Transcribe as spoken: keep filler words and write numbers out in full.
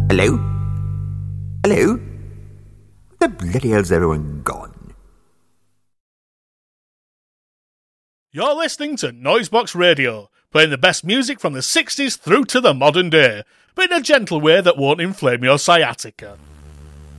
Hello? Hello? Where the bloody hell's everyone gone? You're listening to Noisebox Radio, playing the best music from the sixties through to the modern day, but in a gentle way that won't inflame your sciatica.